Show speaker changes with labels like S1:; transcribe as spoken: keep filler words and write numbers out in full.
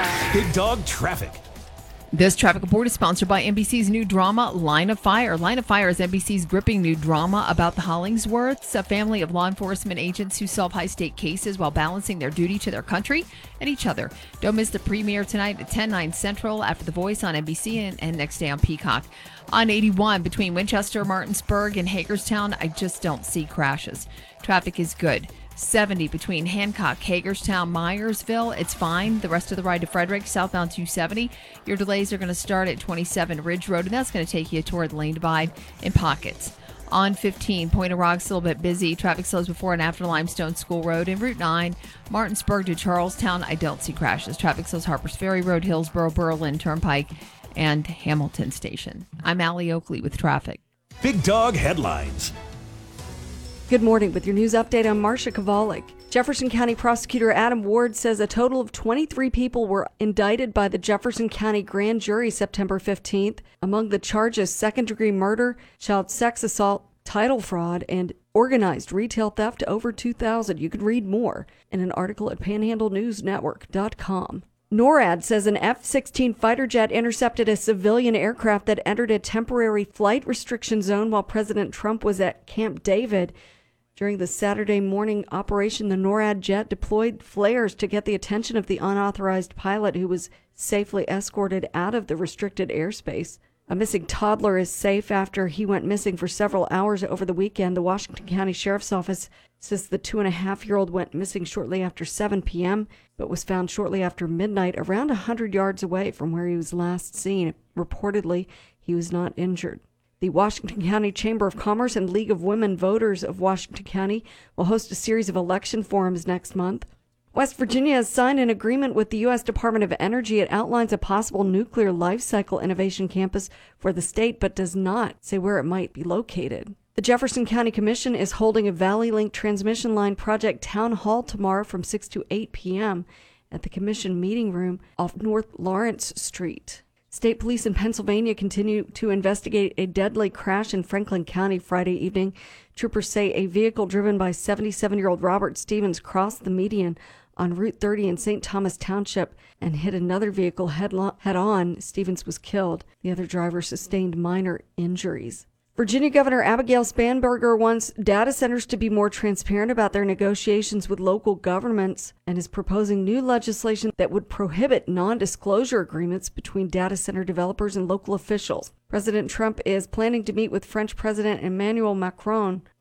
S1: Big Dog Traffic.
S2: This traffic report is sponsored by N B C's new drama, Line of Fire. Line of Fire is N B C's gripping new drama about the Hollingsworths, a family of law enforcement agents who solve high-stake cases while balancing their duty to their country and each other. Don't miss the premiere tonight at ten, nine Central after The Voice on N B C and, and next day on Peacock. On eighty-one, between Winchester, Martinsburg, and Hagerstown, I just don't see crashes. Traffic is good. seventy between Hancock, Hagerstown, Myersville. It's fine. The rest of the ride to Frederick, southbound two seventy. Your delays are going to start at twenty-seven Ridge Road, and that's going to take you toward lane divide in pockets. On fifteen, Point of Rocks, a little bit busy. Traffic slows before and after Limestone School Road. And Route nine, Martinsburg to Charlestown, I don't see crashes. Traffic slows Harpers Ferry Road, Hillsborough, Berlin Turnpike, and Hamilton Station. I'm Allie Oakley with traffic.
S1: Big Dog Headlines.
S3: Good morning with your news update. I'm Marcia Kovalik. Jefferson County Prosecutor Adam Ward says a total of twenty-three people were indicted by the Jefferson County Grand Jury September fifteenth. Among the charges, second-degree murder, child sex assault, title fraud, and organized retail theft over two thousand. You can read more in an article at panhandle news network dot com. NORAD says an F sixteen fighter jet intercepted a civilian aircraft that entered a temporary flight restriction zone while President Trump was at Camp David. During the Saturday morning operation, the NORAD jet deployed flares to get the attention of the unauthorized pilot, who was safely escorted out of the restricted airspace. A missing toddler is safe after he went missing for several hours over the weekend. The Washington County Sheriff's Office says the two-and-a-half-year-old went missing shortly after seven p.m., but was found shortly after midnight around one hundred yards away from where he was last seen. Reportedly, he was not injured. The Washington County Chamber of Commerce and League of Women Voters of Washington County will host a series of election forums next month. West Virginia has signed an agreement with the U S Department of Energy. It outlines a possible nuclear life cycle innovation campus for the state, but does not say where it might be located. The Jefferson County Commission is holding a Valley Link transmission line project town hall tomorrow from six to eight p.m. at the Commission meeting room off North Lawrence Street. State police in Pennsylvania continue to investigate a deadly crash in Franklin County Friday evening. Troopers say a vehicle driven by seventy-seven-year-old Robert Stevens crossed the median on Route thirty in Saint Thomas Township and hit another vehicle head-on. Stevens was killed. The other driver sustained minor injuries. Virginia Governor Abigail Spanberger wants data centers to be more transparent about their negotiations with local governments and is proposing new legislation that would prohibit non-disclosure agreements between data center developers and local officials. President Trump is planning to meet with French President Emmanuel Macron